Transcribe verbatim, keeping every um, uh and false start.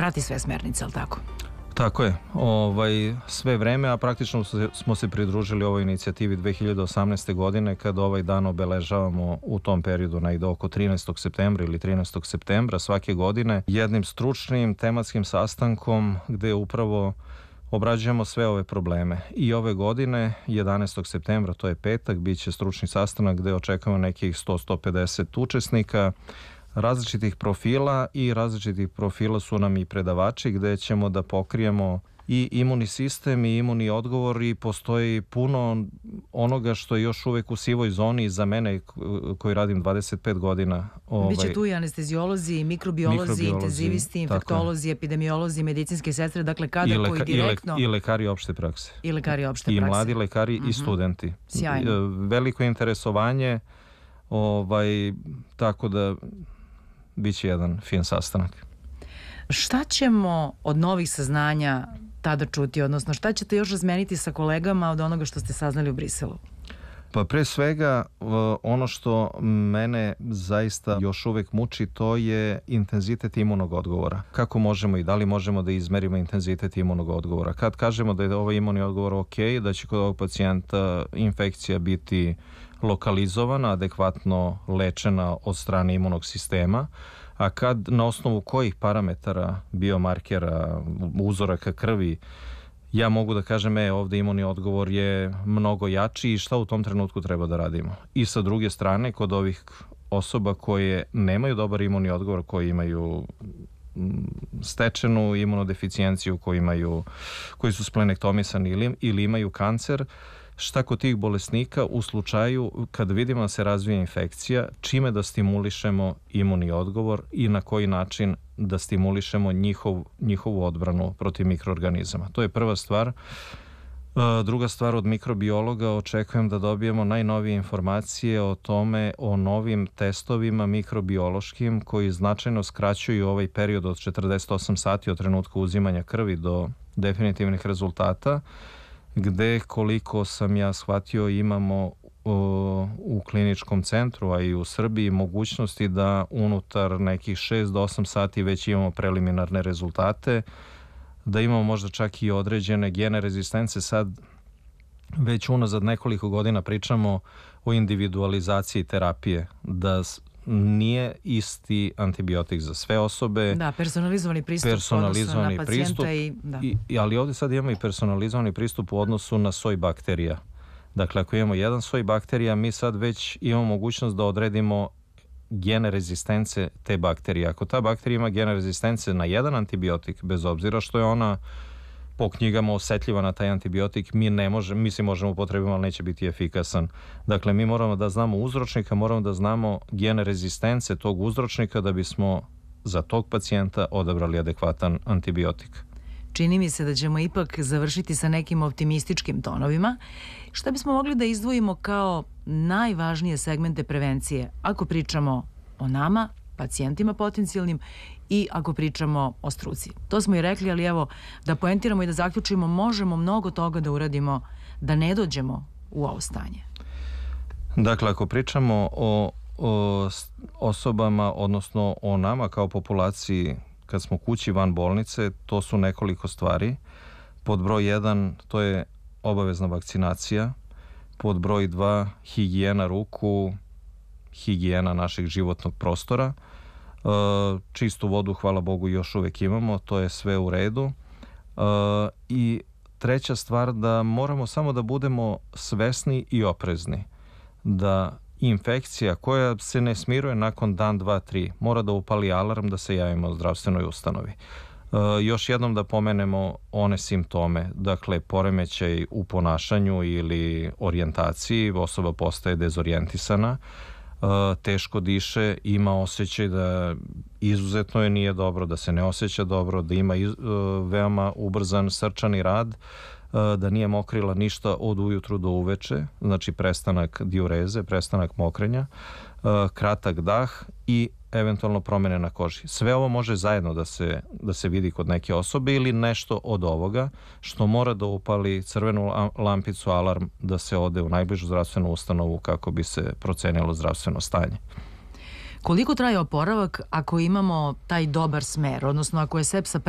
prati sve smernice, ali tako? Tako je, ovaj, sve vreme, a praktično smo se pridružili ovoj inicijativi dve hiljade osamnaeste. godine, kada ovaj dan obeležavamo u tom periodu negde oko trinaestog septembra ili trinaestog septembra svake godine jednim stručnim tematskim sastankom gde upravo obrađujemo sve ove probleme. I ove godine, jedanaestog septembra, to je petak, bit će stručni sastanak gde očekujemo nekih sto do sto pedeset učesnika različitih profila i različitih profila su nam i predavači gde ćemo da pokrijemo i imunni sistem i imunni odgovor i postoji puno onoga što je još uvek u sivoj zoni za mene koji radim dvadeset pet godina. Ovaj, Biće tu i anesteziolozi, mikrobiolozi, mikrobiolozi intenzivisti, infektolozi, epidemiolozi, medicinske sestre, dakle kada leka, koji direktno... I, le, I lekari opšte prakse. I lekari opšte I prakse. I mladi lekari mm-hmm. i studenti. Sjajno. Veliko interesovanje, ovaj, tako da biće jedan fin sastanak. Šta ćemo od novih saznanja tada čuti, odnosno šta ćete još razmeniti sa kolegama od onoga što ste saznali u Briselu? Pa pre svega ono što mene zaista još uvek muči, to je intenzitet imunog odgovora. Kako možemo i da li možemo da izmerimo intenzitet imunog odgovora? Kad kažemo da je ovaj imunni odgovor ok, da će kod ovog pacijenta infekcija biti lokalizovana, adekvatno lečena od strane imunog sistema, a kad na osnovu kojih parametara, biomarkera, uzoraka krvi, ja mogu da kažem, e, ovde imunni odgovor je mnogo jači i šta u tom trenutku treba da radimo. I sa druge strane, kod ovih osoba koje nemaju dobar imunni odgovor, koji imaju stečenu imunodeficijenciju, koji, imaju, koji su splenektomisani ili, ili imaju kancer, šta kod tih bolesnika u slučaju kad vidimo da se razvija infekcija, čime da stimulišemo imunni odgovor i na koji način da stimulišemo njihov, njihovu odbranu protiv mikroorganizama. To je prva stvar. Druga stvar, od mikrobiologa očekujem da dobijemo najnovije informacije o tome, o novim testovima mikrobiološkim koji značajno skraćuju ovaj period od četrdeset osam sati od trenutka uzimanja krvi do definitivnih rezultata, gde, koliko sam ja shvatio, imamo o, u kliničkom centru, a i u Srbiji, mogućnosti da unutar nekih šest do osam sati već imamo preliminarne rezultate, da imamo možda čak i određene gene rezistence. Sad već unazad nekoliko godina pričamo o individualizaciji terapije, da nije isti antibiotik za sve osobe. Da, personalizovani pristup personalizovani na pristup, pacijenta i, da. i, ali ovdje sad imamo i personalizovani pristup u odnosu na soj bakterija. Dakle, ako imamo jedan soj bakterija, mi sad već imamo mogućnost da odredimo gene rezistence te bakterije. Ako ta bakterija ima gene rezistence na jedan antibiotik, bez obzira što je ona po knjigama osetljiva na taj antibiotik, mi ne možemo, mi se možemo upotrebiti, ali neće biti efikasan. Dakle, mi moramo da znamo uzročnika, moramo da znamo gene rezistence tog uzročnika da bismo za tog pacijenta odabrali adekvatan antibiotik. Čini mi se da ćemo ipak završiti sa nekim optimističkim tonovima. Šta bismo mogli da izdvojimo kao najvažnije segmente prevencije, ako pričamo o nama, pacijentima potencijalnim, i ako pričamo o struci? To smo i rekli, ali evo, da poentiramo i da zaključimo, možemo mnogo toga da uradimo da ne dođemo u ovo stanje. Dakle, ako pričamo o, o osobama, odnosno o nama kao populaciji, kad smo kući van bolnice, to su nekoliko stvari. Pod broj jedan, to je obavezna vakcinacija. Pod broj dva, higijena ruku, higijena našeg životnog prostora. E, čistu vodu, hvala Bogu, još uvek imamo, to je sve u redu. E, I treća stvar, da moramo samo da budemo svesni i oprezni. Da infekcija koja se ne smiruje nakon dan, dva, tri, mora da upali alarm da se javimo zdravstvenoj ustanovi. E, još jednom da pomenemo one simptome, dakle poremećaj u ponašanju ili orijentaciji, osoba postaje dezorijentisana, e, teško diše, ima osjećaj da izuzetno je nije dobro, da se ne osjeća dobro, da ima iz, e, veoma ubrzan srčani rad, da nije mokrila ništa od ujutru do uveče, znači prestanak diureze, prestanak mokrenja, kratak dah i eventualno promjene na koži. Sve ovo može zajedno da se, da se vidi kod neke osobe ili nešto od ovoga što mora da upali crvenu lampicu, alarm, da se ode u najbližu zdravstvenu ustanovu kako bi se procenilo zdravstveno stanje. Koliko traje oporavak ako imamo taj dobar smer, odnosno ako je sepsa